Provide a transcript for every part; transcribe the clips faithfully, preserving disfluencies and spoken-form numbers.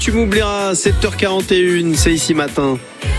Tu m'oublieras, sept heures quarante et une, c'est Ici Matin.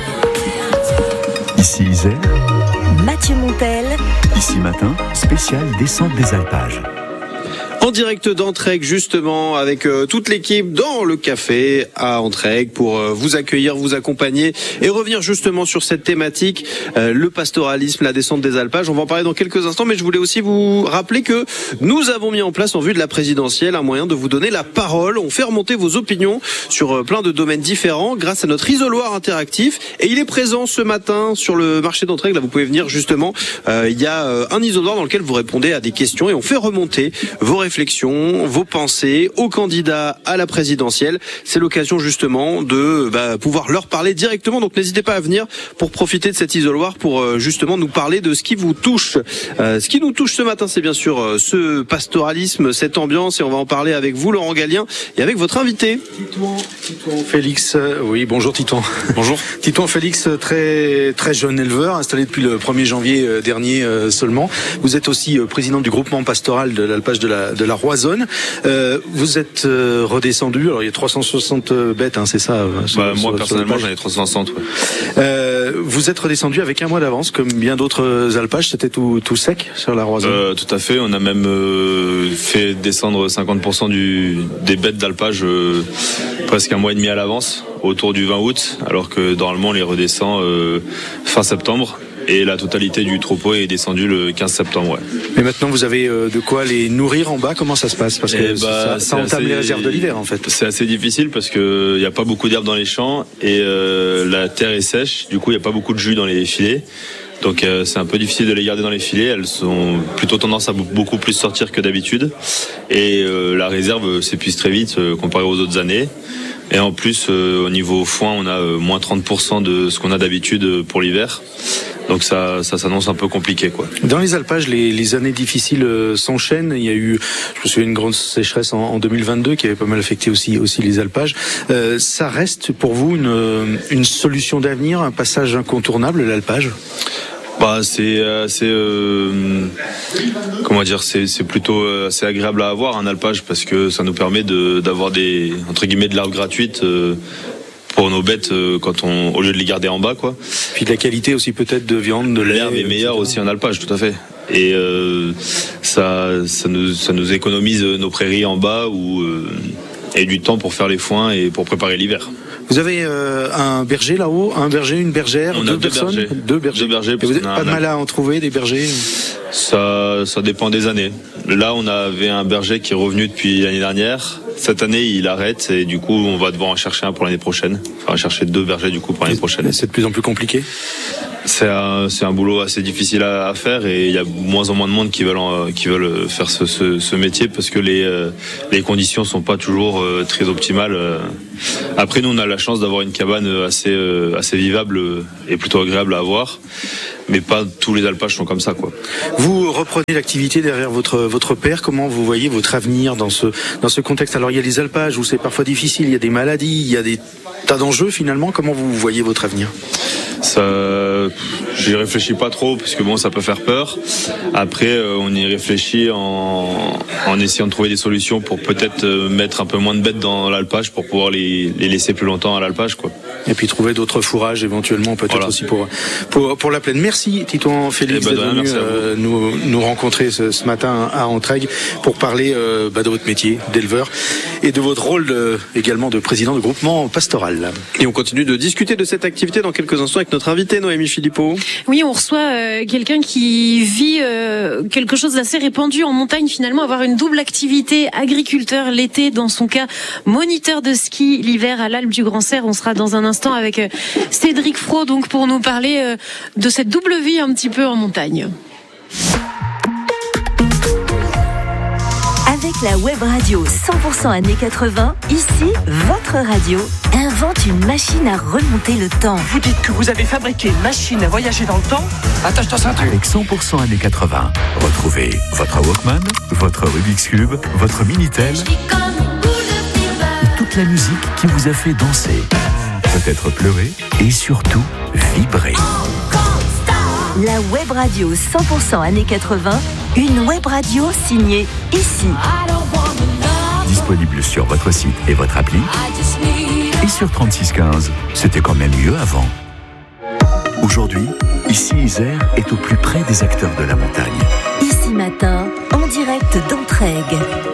Ici Isère. Mathieu Montel. Ici Matin, spécial descente des alpages. En direct d'Entraigues, justement, avec euh, toute l'équipe dans le café à Entraigues pour euh, vous accueillir, vous accompagner et revenir justement sur cette thématique, euh, le pastoralisme, la descente des alpages. On va en parler dans quelques instants, mais je voulais aussi vous rappeler que nous avons mis en place, en vue de la présidentielle, un moyen de vous donner la parole. On fait remonter vos opinions sur euh, plein de domaines différents grâce à notre isoloir interactif. Et il est présent ce matin sur le marché d'Entraigues. Là, vous pouvez venir justement. Euh, il y a euh, un isoloir dans lequel vous répondez à des questions et on fait remonter vos réflexions. réflexions, vos pensées aux candidats à la présidentielle. C'est l'occasion justement de bah, pouvoir leur parler directement. Donc n'hésitez pas à venir pour profiter de cet isoloir pour euh, justement nous parler de ce qui vous touche. Euh, ce qui nous touche ce matin, c'est bien sûr euh, ce pastoralisme, cette ambiance, et on va en parler avec vous, Laurent Gallien, et avec votre invité. Titouan, Titouan Félix. Euh, oui, bonjour Titouan. Bonjour. Titouan Félix, très très jeune éleveur, installé depuis le premier janvier dernier euh, seulement. Vous êtes aussi euh, président du groupement pastoral de l'alpage de la de la Roisonne. Euh, vous êtes euh, redescendu, alors il y a trois cent soixante bêtes, hein, c'est ça euh, sur, bah, Moi sur, personnellement j'en ai trois cent soixante. Ouais. Euh, vous êtes redescendu avec un mois d'avance, comme bien d'autres alpages, c'était tout, tout sec sur la Roisonne. euh, Tout à fait, on a même euh, fait descendre cinquante pour cent du, des bêtes d'alpage euh, presque un mois et demi à l'avance, autour du vingt août, alors que normalement on les redescend euh, fin septembre. Et la totalité du troupeau est descendue le quinze septembre. Ouais. Mais maintenant, vous avez euh, de quoi les nourrir en bas. Comment ça se passe? Parce que bah, ça, ça entame assez, les réserves de l'hiver, en fait. C'est assez difficile parce qu'il n'y a pas beaucoup d'herbe dans les champs et euh, la terre est sèche. Du coup, il n'y a pas beaucoup de jus dans les filets. Donc euh, c'est un peu difficile de les garder dans les filets. Elles ont plutôt tendance à beaucoup plus sortir que d'habitude. Et euh, la réserve s'épuise très vite euh, comparé aux autres années. Et en plus, euh, au niveau foin, on a euh, moins trente pour cent de ce qu'on a d'habitude pour l'hiver. Donc ça, ça s'annonce un peu compliqué, quoi. Dans les alpages, les, les années difficiles euh, s'enchaînent. Il y a eu, je me souviens, une grande sécheresse en, en deux mille vingt-deux qui avait pas mal affecté aussi, aussi les alpages. Euh, ça reste pour vous une, une solution d'avenir, un passage incontournable, l'alpage? Bah, c'est assez, euh, comment dire, c'est, c'est plutôt assez agréable à avoir un alpage parce que ça nous permet de, d'avoir des, entre guillemets, de l'herbe gratuite. Euh, pour nos bêtes quand on, au lieu de les garder en bas, quoi. Puis de la qualité aussi peut-être de viande, de lait. L'herbe est meilleure aussi en alpage, tout à fait. Et euh, ça, ça nous, ça nous économise nos prairies en bas ou euh, et du temps pour faire les foins et pour préparer l'hiver. Vous avez euh, un berger là-haut, un berger, une bergère, on deux a deux personnes, bergers. deux bergers. Deux bergers. Et vous n'avez pas de mal à en trouver des bergers? Ça, ça dépend des années. Là, on avait un berger qui est revenu depuis l'année dernière. Cette année, il arrête et du coup, on va devoir en chercher un pour l'année prochaine. Enfin, chercher deux bergers du coup pour l'année prochaine. C'est de plus en plus compliqué. C'est un, c'est un boulot assez difficile à, à faire et il y a moins en moins de monde qui veulent, en, qui veulent faire ce, ce, ce métier parce que les, euh, les conditions sont pas toujours euh, très optimales. Après, nous, on a la chance d'avoir une cabane assez, euh, assez vivable et plutôt agréable à avoir. Mais pas tous les alpages sont comme ça, quoi. Vous reprenez l'activité derrière votre votre père. Comment vous voyez votre avenir dans ce dans ce contexte? Alors il y a les alpages où c'est parfois difficile, il y a des maladies, il y a des tas d'enjeux finalement. Comment vous voyez votre avenir? Ça, j'y réfléchis pas trop parce que bon, ça peut faire peur. Après, euh, on y réfléchit en, en essayant de trouver des solutions pour peut-être euh, mettre un peu moins de bêtes dans l'alpage pour pouvoir les, les laisser plus longtemps à l'alpage, quoi. Et puis trouver d'autres fourrages éventuellement peut-être voilà. aussi pour pour pour la plaine. Merci Titouan Félix bah, d'être venu euh, nous nous rencontrer ce, ce matin à Entraigues pour parler euh, bah, de votre métier d'éleveur et de votre rôle de, également de président de groupement pastoral. Et on continue de discuter de cette activité dans quelques instants avec notre invité Noémie Philippot. Oui, on reçoit euh, quelqu'un qui vit euh, quelque chose d'assez répandu en montagne finalement, avoir une double activité, agriculteur l'été, dans son cas moniteur de ski l'hiver à l'Alpe du Grand Serre. On sera dans un instant avec euh, Cédric Fro donc pour nous parler euh, de cette double vie un petit peu en montagne. Avec la web radio cent pour cent années quatre-vingts, ici, votre radio invente une machine à remonter le temps. Vous dites que vous avez fabriqué une machine à voyager dans le temps? Attache-toi ça. Avec cent pour cent années quatre-vingts, retrouvez votre Walkman, votre Rubik's Cube, votre Minitel, toute la musique qui vous a fait danser, peut-être pleurer et surtout vibrer. La web radio cent pour cent années quatre-vingts, une web radio signée ici. Disponible sur votre site et votre appli. sur trente-six quinze. C'était quand même mieux avant. Aujourd'hui, Ici Isère est au plus près des acteurs de la montagne. Ici Matin, en direct d'Entraigues.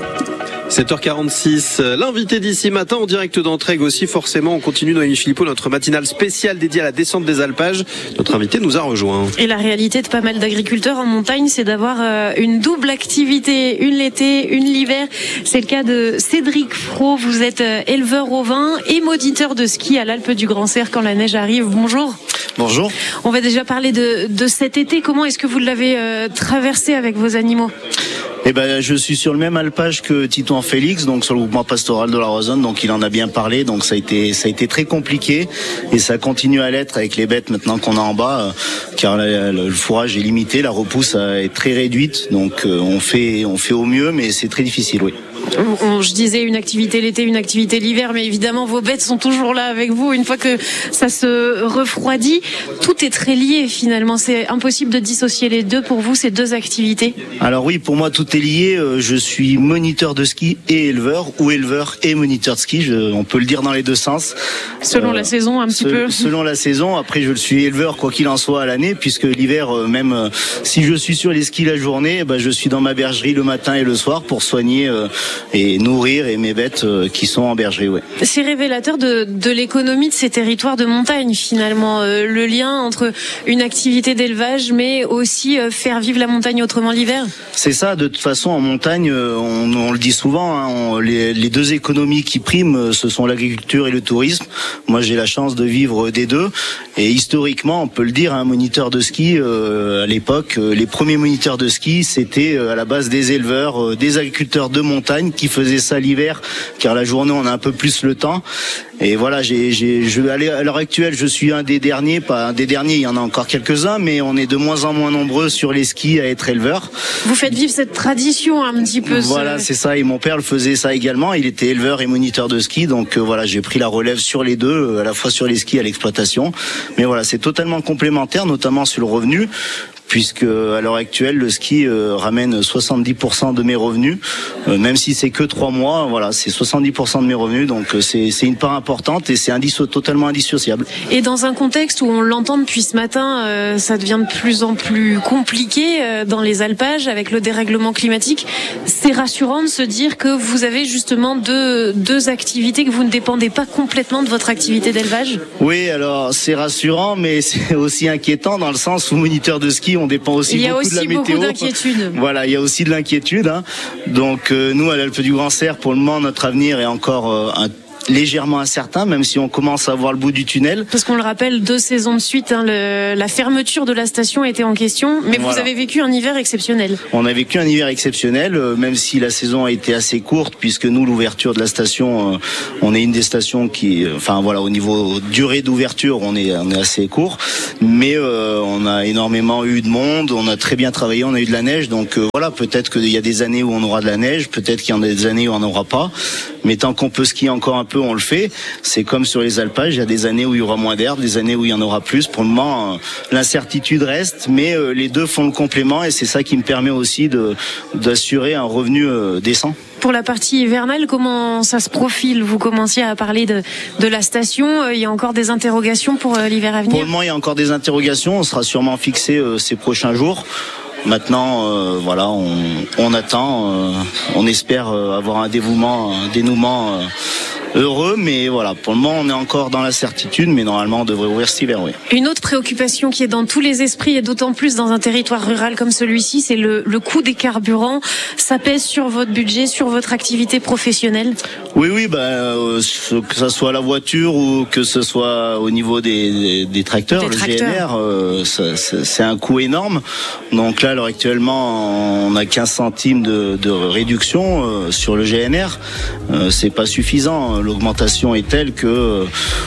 sept heures quarante-six, l'invité d'ici matin en direct d'Entraigues aussi, forcément, on continue Noémie Philippot, notre matinale spéciale dédiée à la descente des alpages. Notre invité nous a rejoint. Et la réalité de pas mal d'agriculteurs en montagne, c'est d'avoir une double activité, une l'été, une l'hiver. C'est le cas de Cédric Fro, vous êtes éleveur ovin et moniteur de ski à l'Alpe du Grand Serre quand la neige arrive. Bonjour. Bonjour. On va déjà parler de, de cet été. Comment est-ce que vous l'avez euh, traversé avec vos animaux ? Eh ben, je suis sur le même alpage que Titouan Félix, donc sur le groupement pastoral de la Roisonne, donc il en a bien parlé, donc ça a été, ça a été très compliqué et ça continue à l'être avec les bêtes maintenant qu'on a en bas, euh, car la, le fourrage est limité, la repousse est très réduite, donc euh, on fait, on fait au mieux, mais c'est très difficile, oui. On, je disais une activité l'été, une activité l'hiver, mais évidemment vos bêtes sont toujours là avec vous. Une fois que ça se refroidit, tout est très lié finalement. C'est impossible de dissocier les deux pour vous, ces deux activités. Alors oui, pour moi tout est lié. Je suis moniteur de ski et éleveur, ou éleveur et moniteur de ski. Je, on peut le dire dans les deux sens. Selon euh, la saison, un petit se, peu. Selon la saison. Après, je suis éleveur quoi qu'il en soit à l'année, puisque l'hiver, même euh, si je suis sur les skis la journée, bah, je suis dans ma bergerie le matin et le soir pour soigner. Euh, et nourrir et mes bêtes euh, qui sont en bergerie, ouais. C'est révélateur de, de l'économie de ces territoires de montagne finalement, euh, le lien entre une activité d'élevage mais aussi euh, faire vivre la montagne autrement l'hiver. C'est ça, de toute façon en montagne, euh, on, on le dit souvent, hein, on, les, les deux économies qui priment, ce sont l'agriculture et le tourisme. Moi j'ai la chance de vivre des deux et historiquement on peut le dire, un moniteur de ski euh, à l'époque, euh, les premiers moniteurs de ski c'était euh, à la base des éleveurs, euh, des agriculteurs de montagne qui faisaient ça l'hiver, car la journée on a un peu plus le temps. Et voilà, j'ai, j'ai, je, à l'heure actuelle, je suis un des derniers, pas un des derniers, il y en a encore quelques-uns, mais on est de moins en moins nombreux sur les skis à être éleveurs. Vous faites vivre cette tradition un petit peu. Voilà, ce... c'est ça, et mon père le faisait ça également, il était éleveur et moniteur de ski, donc euh, voilà, j'ai pris la relève sur les deux, euh, à la fois sur les skis et à l'exploitation. Mais voilà, c'est totalement complémentaire, notamment sur le revenu, puisque à l'heure actuelle le ski euh, ramène soixante-dix pour cent de mes revenus, euh, même si c'est que trois mois, voilà, c'est soixante-dix pour cent de mes revenus, donc euh, c'est, c'est une part importante et c'est indisso- totalement indissociable. Et dans un contexte où on l'entend depuis ce matin, euh, ça devient de plus en plus compliqué euh, dans les alpages avec le dérèglement climatique, c'est rassurant de se dire que vous avez justement deux, deux activités, que vous ne dépendez pas complètement de votre activité d'élevage. Oui, alors c'est rassurant, mais c'est aussi inquiétant dans le sens où moniteur de ski, on dépend aussi beaucoup aussi de la météo. Il y a aussi beaucoup d'inquiétude. Voilà, il y a aussi de l'inquiétude. Hein. Donc euh, nous, à l'Alpe du Grand Serre, pour le moment, notre avenir est encore euh, un légèrement incertain, même si on commence à voir le bout du tunnel. Parce qu'on le rappelle, deux saisons de suite, hein, le, la fermeture de la station était en question, mais voilà. Vous avez vécu un hiver exceptionnel. On a vécu un hiver exceptionnel, euh, même si la saison a été assez courte, puisque nous, l'ouverture de la station, euh, on est une des stations qui, euh, enfin voilà, au niveau durée d'ouverture, on est, on est assez court, mais euh, on a énormément eu de monde, on a très bien travaillé, on a eu de la neige, donc euh, voilà, peut-être qu'il y a des années où on aura de la neige, peut-être qu'il y en a des années où on n'en aura pas, mais tant qu'on peut skier encore un peu, on le fait. C'est comme sur les alpages, il y a des années où il y aura moins d'herbe, des années où il y en aura plus. Pour le moment, euh, l'incertitude reste, mais euh, les deux font le complément et c'est ça qui me permet aussi de, d'assurer un revenu euh, décent. Pour la partie hivernale, comment ça se profile ? Vous commenciez à parler de, de la station. Il y a encore des interrogations pour euh, l'hiver à venir ? Pour le moment, il y a encore des interrogations. On sera sûrement fixé euh, ces prochains jours. Maintenant, euh, voilà, on, on attend, euh, on espère euh, avoir un dévouement, un dénouement euh, heureux, mais voilà, pour le moment, on est encore dans l'incertitude, mais normalement, on devrait ouvrir cet hiver, oui. Une autre préoccupation qui est dans tous les esprits, et d'autant plus dans un territoire rural comme celui-ci, c'est le, le coût des carburants. Ça pèse sur votre budget, sur votre activité professionnelle ? Oui, oui, bah, euh, que ça soit la voiture ou que ce soit au niveau des, des, des tracteurs, des le tracteurs. G N R, euh, ça, ça, c'est un coût énorme. Donc là, alors actuellement, on a quinze centimes de, de réduction euh, sur le G N R. Euh, c'est pas suffisant. L'augmentation est telle que euh,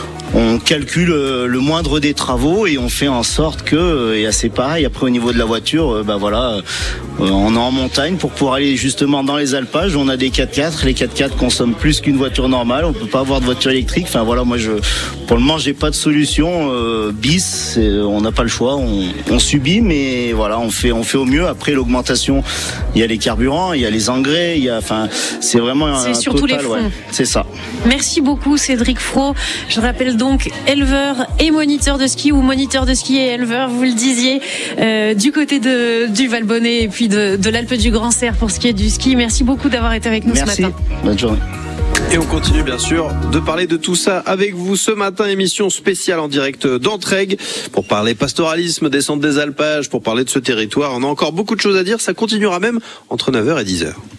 on calcule le moindre des travaux et on fait en sorte que, et c'est pareil, après au niveau de la voiture, bah voilà, on est en montagne pour pouvoir aller justement dans les alpages, on a des quatre-quatre, les quatre-quatre consomment plus qu'une voiture normale, on peut pas avoir de voiture électrique, enfin voilà, moi je, pour le moment, j'ai pas de solution euh, bis. On n'a pas le choix, on, on subit, mais voilà, on fait, on fait au mieux. Après l'augmentation, il y a les carburants, il y a les engrais, il y a, enfin, c'est vraiment un c'est sur total, tous les fronts. Ouais, c'est ça. Merci beaucoup Cédric Fro. Je rappelle donc éleveur et moniteur de ski ou moniteur de ski et éleveur, vous le disiez, euh, du côté de du Valbonnet et puis de, de l'Alpe du Grand Cerf pour ce qui est du ski. Merci beaucoup d'avoir été avec nous Merci. ce matin. Bonne journée. Et on continue bien sûr de parler de tout ça avec vous ce matin, émission spéciale en direct d'Entraigues pour parler pastoralisme, descente des alpages, pour parler de ce territoire. On a encore beaucoup de choses à dire, ça continuera même entre neuf heures et dix heures.